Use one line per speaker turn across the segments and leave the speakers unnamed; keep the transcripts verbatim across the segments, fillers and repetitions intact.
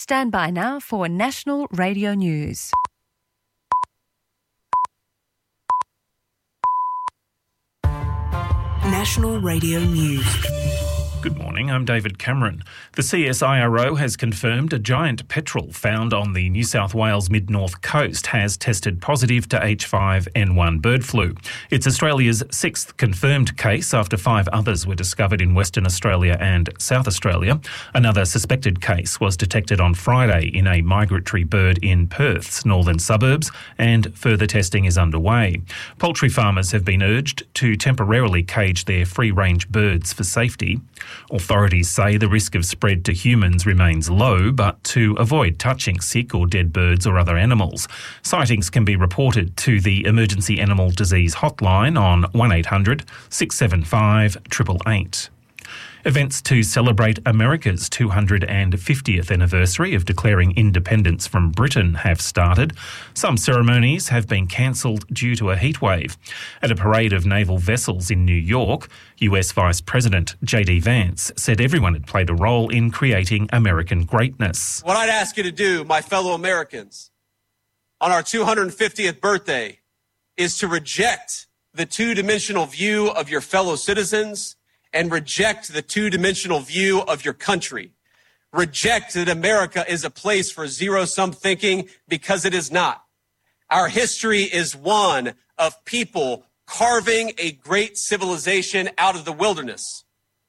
Stand by now for National Radio News.
National Radio News.
Good morning, I'm David Cameron. The C S I R O has confirmed a giant petrel found on the New South Wales mid-north coast has tested positive to H five N one bird flu. It's Australia's sixth confirmed case after five others were discovered in Western Australia and South Australia. Another suspected case was detected on Friday in a migratory bird in Perth's northern suburbs, and further testing is underway. Poultry farmers have been urged to temporarily cage their free-range birds for safety. Authorities say the risk of spread to humans remains low, but to avoid touching sick or dead birds or other animals. Sightings can be reported to the Emergency Animal Disease Hotline on one eight hundred six seven five eight eight eight. Events to celebrate America's two hundred fiftieth anniversary of declaring independence from Britain have started. Some ceremonies have been cancelled due to a heatwave. At a parade of naval vessels in New York, U S Vice President J D Vance said everyone had played a role in creating American greatness.
What I'd ask you to do, my fellow Americans, on our two hundred fiftieth birthday is to reject the two-dimensional view of your fellow citizens and reject the two-dimensional view of your country. Reject that America is a place for zero-sum thinking, because it is not. Our history is one of people carving a great civilization out of the wilderness.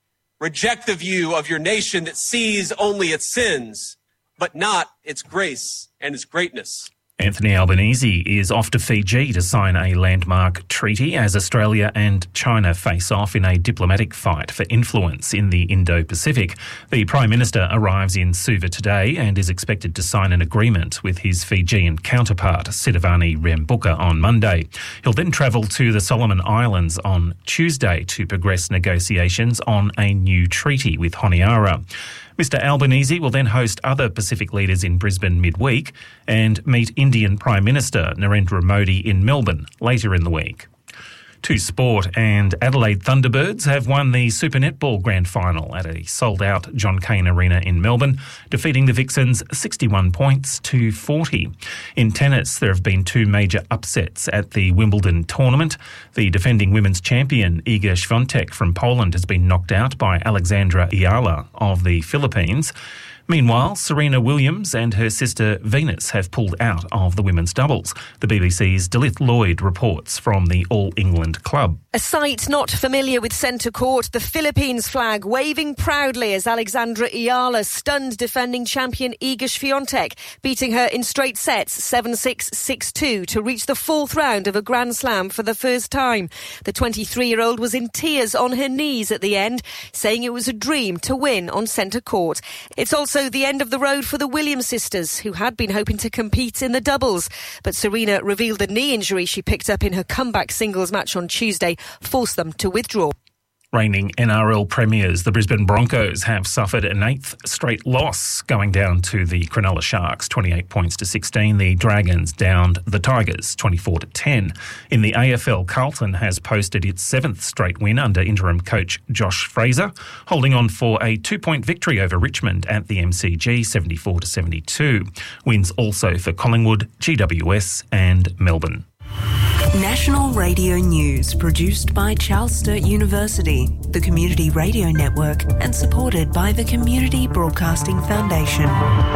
Reject the view of your nation that sees only its sins, but not its grace and its greatness.
Anthony Albanese is off to Fiji to sign a landmark treaty as Australia and China face off in a diplomatic fight for influence in the Indo-Pacific. The Prime Minister arrives in Suva today and is expected to sign an agreement with his Fijian counterpart, Siddhavani Rabuka, on Monday. He'll then travel to the Solomon Islands on Tuesday to progress negotiations on a new treaty with Honiara. Mister Albanese will then host other Pacific leaders in Brisbane midweek and meet Indian Prime Minister Narendra Modi in Melbourne later in the week. To sport, and Adelaide Thunderbirds have won the Super Netball Grand Final at a sold-out John Cain Arena in Melbourne, defeating the Vixens sixty-one points to forty. In tennis, there have been two major upsets at the Wimbledon tournament. The defending women's champion Iga Świątek from Poland has been knocked out by Alexandra Ayala of the Philippines. Meanwhile, Serena Williams and her sister Venus have pulled out of the women's doubles. The B B C's Delith Lloyd reports from the All England Club.
A sight not familiar with centre court, the Philippines flag waving proudly as Alexandra Ayala stunned defending champion Iga Świątek, beating her in straight sets seven six, six two to reach the fourth round of a Grand Slam for the first time. The twenty-three-year-old was in tears on her knees at the end, saying it was a dream to win on centre court. It's also the end of the road for the Williams sisters, who had been hoping to compete in the doubles. But Serena revealed the knee injury she picked up in her comeback singles match on Tuesday forced them to withdraw.
Reigning N R L premiers, the Brisbane Broncos have suffered an eighth straight loss, going down to the Cronulla Sharks, twenty-eight points to sixteen. The Dragons downed the Tigers, twenty-four to ten. In the A F L, Carlton has posted its seventh straight win under interim coach Josh Fraser, holding on for a two-point victory over Richmond at the M C G, seventy-four to seventy-two. Wins also for Collingwood, G W S and Melbourne.
National Radio News, produced by Charles Sturt University, the Community Radio Network, and supported by the Community Broadcasting Foundation.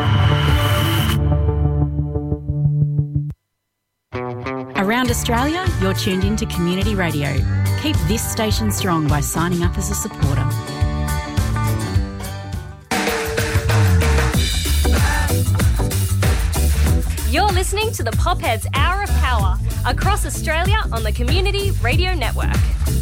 Around Australia, you're tuned in to Community Radio. Keep this station strong by signing up as a supporter.
You're listening to the Popheads Hour of Power across Australia on the Community Radio Network.